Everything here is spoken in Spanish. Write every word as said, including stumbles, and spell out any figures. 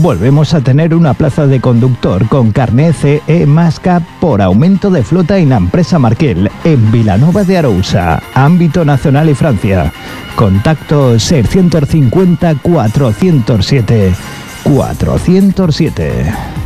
Volvemos a tener una plaza de conductor con carné C E más K por aumento de flota en la empresa Markel en Vilanova de Arousa, ámbito nacional y Francia. Contacto seiscientos cincuenta cuatrocientos siete cuatrocientos siete.